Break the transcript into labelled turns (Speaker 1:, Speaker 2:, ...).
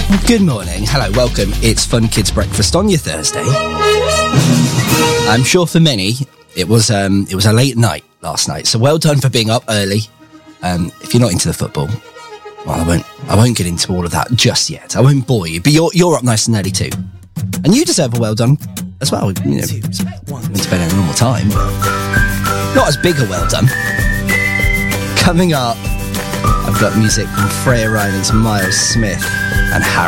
Speaker 1: Good morning. Hello, welcome. It's Fun Kids Breakfast on your Thursday. I'm sure for many it was a late night last night. So well done for being up early. If you're not into the football, well, I won't get into all of that just yet. I won't bore you, but you're up nice and early too, and you deserve a well done as well. You know, went to bed at a normal time. Not as big a well done. Coming up, I've got music from Freya Rhinans, Miles Smith, and Harry.